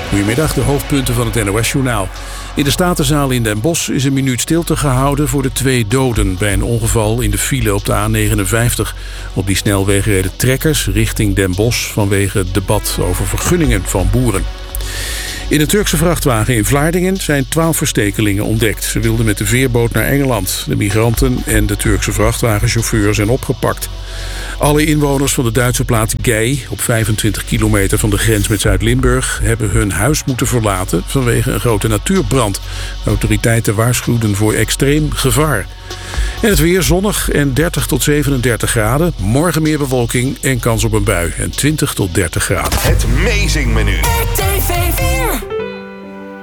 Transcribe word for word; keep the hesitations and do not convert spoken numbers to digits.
Goedemiddag, de hoofdpunten van het N O S-journaal. In de Statenzaal in Den Bosch is een minuut stilte gehouden voor de twee doden bij een ongeval in de file op de A negenenvijftig. Op die snelweg reden trekkers richting Den Bosch vanwege het debat over vergunningen van boeren. In een Turkse vrachtwagen in Vlaardingen zijn twaalf verstekelingen ontdekt. Ze wilden met de veerboot naar Engeland. De migranten en de Turkse vrachtwagenchauffeur zijn opgepakt. Alle inwoners van de Duitse plaats Gey, op vijfentwintig kilometer van de grens met Zuid-Limburg, hebben hun huis moeten verlaten vanwege een grote natuurbrand. De autoriteiten waarschuwden voor extreem gevaar. En het weer zonnig en dertig tot zevenendertig graden. Morgen meer bewolking en kans op een bui. En twintig tot dertig graden. Het Amazing Menu. R T V vier.